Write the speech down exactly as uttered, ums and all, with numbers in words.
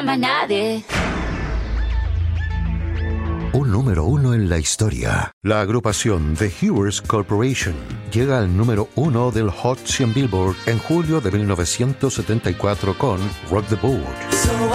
más nadie. Un número uno en la historia. La agrupación The Hewers Corporation llega al número uno del Hot cien Billboard en julio de mil novecientos setenta y cuatro con Rock the Boat.